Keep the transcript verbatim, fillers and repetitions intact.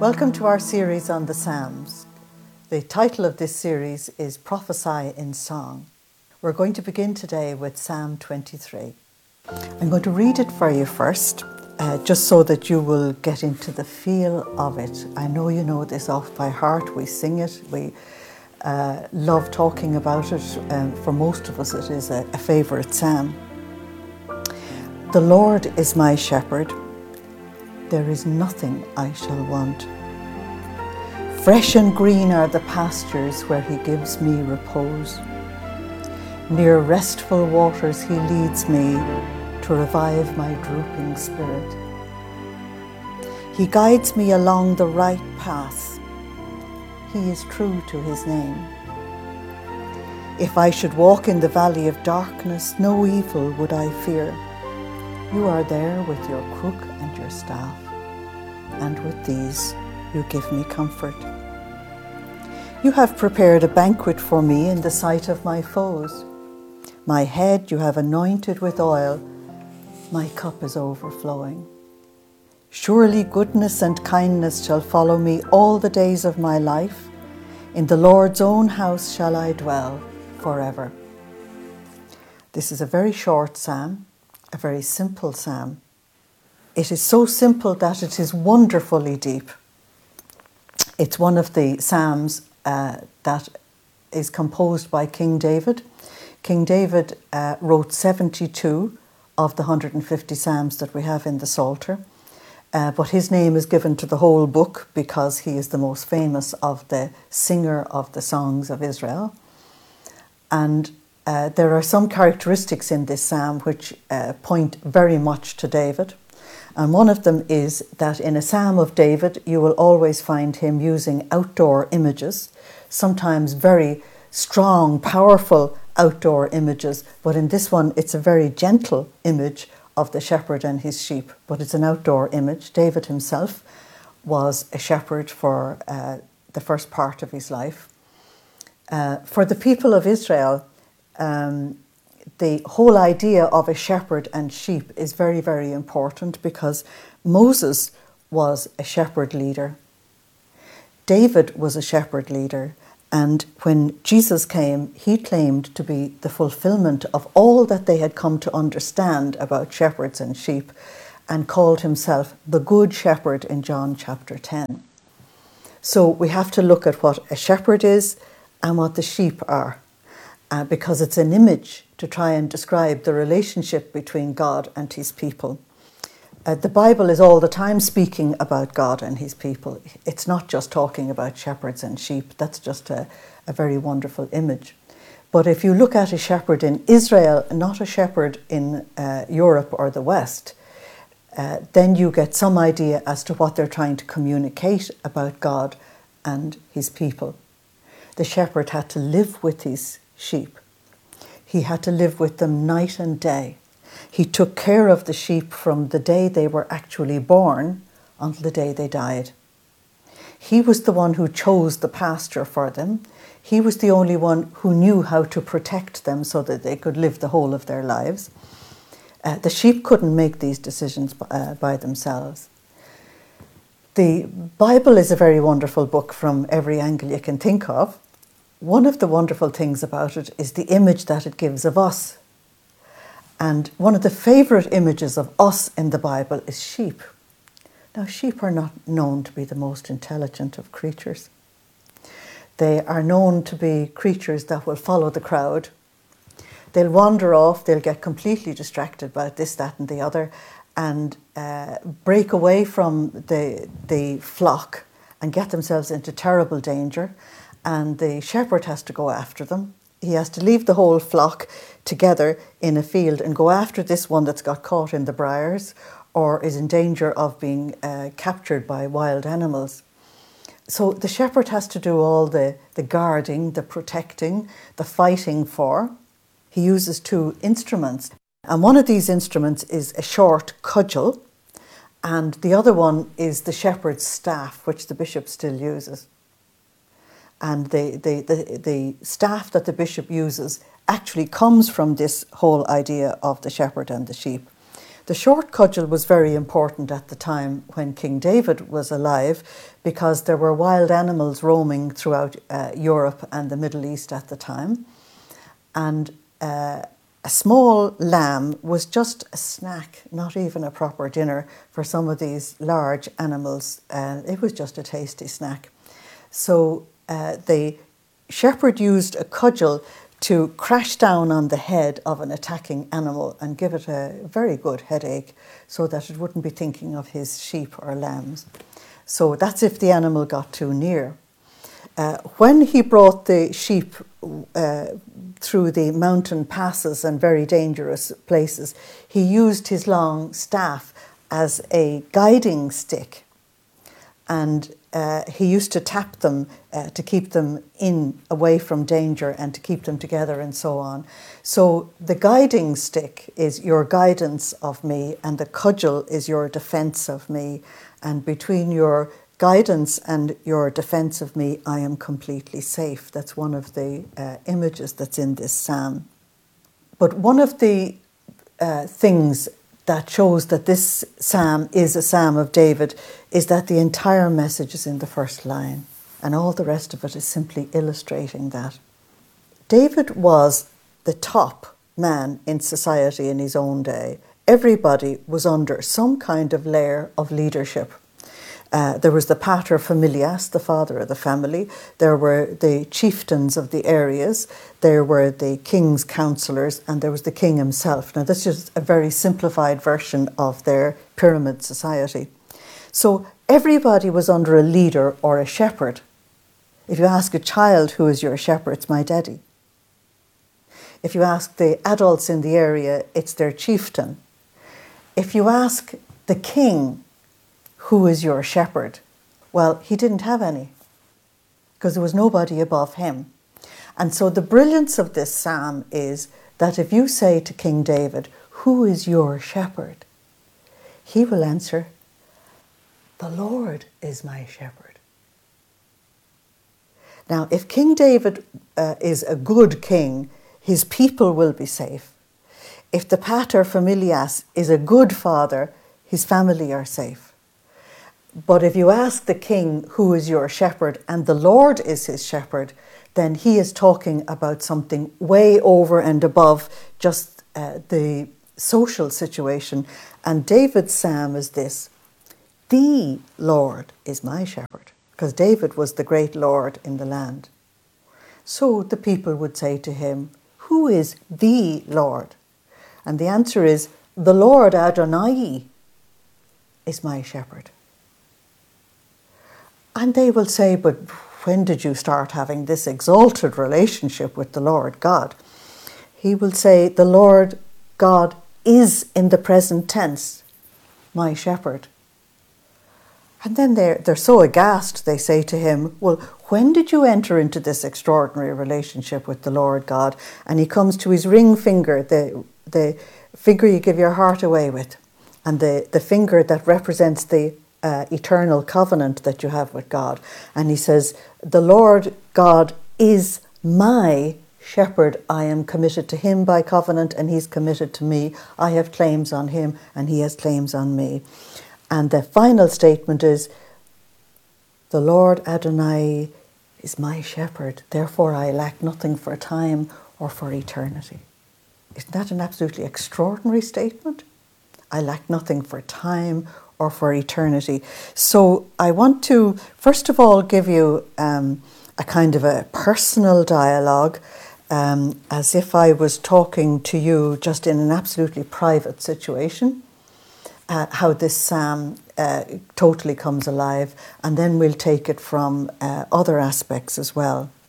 Welcome to our series on the Psalms. The title of this series is Prophesy in Song. We're going to begin today with Psalm twenty-three. I'm going to read it for you first, uh, just so that you will get into the feel of it. I know you know this off by heart. We sing it. We uh, love talking about it. Um, for most of us, it is a, a favourite psalm. The Lord is my shepherd. There is nothing I shall want. Fresh and green are the pastures where he gives me repose. Near restful waters he leads me to revive my drooping spirit. He guides me along the right path. He is true to his name. If I should walk in the valley of darkness, no evil would I fear. You are there with your crook and your staff, and with these you give me comfort. You have prepared a banquet for me in the sight of my foes. My head you have anointed with oil, my cup is overflowing. Surely goodness and kindness shall follow me all the days of my life. In the Lord's own house shall I dwell forever. This is a very short psalm, a very simple psalm. It is so simple that it is wonderfully deep. It's one of the psalms uh, that is composed by King David. King David uh, wrote seventy-two of the one hundred fifty psalms that we have in the Psalter, uh, but his name is given to the whole book because he is the most famous of the singer of the songs of Israel. And uh, there are some characteristics in this psalm which uh, point very much to David. And one of them is that in a psalm of David, you will always find him using outdoor images, sometimes very strong, powerful outdoor images. But in this one, it's a very gentle image of the shepherd and his sheep, but it's an outdoor image. David himself was a shepherd for uh, the first part of his life. Uh, for the people of Israel, um, the whole idea of a shepherd and sheep is very, very important because Moses was a shepherd leader. David was a shepherd leader. And when Jesus came, he claimed to be the fulfillment of all that they had come to understand about shepherds and sheep and called himself the Good Shepherd in John chapter ten. So we have to look at what a shepherd is and what the sheep are, uh, because it's an image to try and describe the relationship between God and his people. Uh, the Bible is all the time speaking about God and his people. It's not just talking about shepherds and sheep. That's just a, a very wonderful image. But if you look at a shepherd in Israel, not a shepherd in uh, Europe or the West, uh, then you get some idea as to what they're trying to communicate about God and his people. The shepherd had to live with his sheep. He had to live with them night and day. He took care of the sheep from the day they were actually born until the day they died. He was the one who chose the pasture for them. He was the only one who knew how to protect them so that they could live the whole of their lives. Uh, the sheep couldn't make these decisions uh, by themselves. The Bible is a very wonderful book from every angle you can think of. One of the wonderful things about it is the image that it gives of us. And one of the favourite images of us in the Bible is sheep. Now, sheep are not known to be the most intelligent of creatures. They are known to be creatures that will follow the crowd. They'll wander off, they'll get completely distracted by this, that and the other, and uh, break away from the, the flock and get themselves into terrible danger. And the shepherd has to go after them. He has to leave the whole flock together in a field and go after this one that's got caught in the briars or is in danger of being uh, captured by wild animals. So the shepherd has to do all the, the guarding, the protecting, the fighting for. He uses two instruments. And one of these instruments is a short cudgel, and the other one is the shepherd's staff, which the bishop still uses. And the, the, the, the staff that the bishop uses actually comes from this whole idea of the shepherd and the sheep. The short cudgel was very important at the time when King David was alive, because there were wild animals roaming throughout uh, Europe and the Middle East at the time. And uh, a small lamb was just a snack, not even a proper dinner for some of these large animals. Uh, it was just a tasty snack. So uh, the shepherd used a cudgel to crash down on the head of an attacking animal and give it a very good headache so that it wouldn't be thinking of his sheep or lambs. So that's if the animal got too near. Uh, when he brought the sheep uh, through the mountain passes and very dangerous places, he used his long staff as a guiding stick, and uh, he used to tap them uh, to keep them in, away from danger, and to keep them together and so on. So the guiding stick is your guidance of me, and the cudgel is your defense of me, and between your guidance and your defense of me, I am completely safe. That's one of the uh, images that's in this psalm. But one of the uh, things that shows that this psalm is a psalm of David is that the entire message is in the first line, and all the rest of it is simply illustrating that. David was the top man in society in his own day. Everybody was under some kind of layer of leadership. Uh, there was the pater familias, the father of the family. There were the chieftains of the areas. There were the king's councillors, and there was the king himself. Now, this is a very simplified version of their pyramid society. So everybody was under a leader or a shepherd. If you ask a child, who is your shepherd? It's my daddy. If you ask the adults in the area, it's their chieftain. If you ask the king, who is your shepherd? Well, he didn't have any, because there was nobody above him. And so the brilliance of this psalm is that if you say to King David, who is your shepherd? He will answer, the Lord is my shepherd. Now, if King David uh, is a good king, his people will be safe. If the pater familias is a good father, his family are safe. But if you ask the king, who is your shepherd, and the Lord is his shepherd, then he is talking about something way over and above just uh, the social situation. And David's psalm is this: the Lord is my shepherd, because David was the great Lord in the land. So the people would say to him, who is the Lord? And the answer is, the Lord Adonai is my shepherd. And they will say, but when did you start having this exalted relationship with the Lord God? He will say, the Lord God is in the present tense, my shepherd. And then they're, they're so aghast, they say to him, well, when did you enter into this extraordinary relationship with the Lord God? And he comes to his ring finger, the, the finger you give your heart away with, and the, the finger that represents the Uh, eternal covenant that you have with God. And he says, the Lord God is my shepherd. I am committed to him by covenant, and he's committed to me. I have claims on him, and he has claims on me. And the final statement is, the Lord Adonai is my shepherd, therefore I lack nothing for time or for eternity. Isn't that an absolutely extraordinary statement? I lack nothing for time or for eternity. So I want to, first of all, give you um, a kind of a personal dialogue, um, as if I was talking to you just in an absolutely private situation, uh, how this psalm uh, totally comes alive, and then we'll take it from uh, other aspects as well.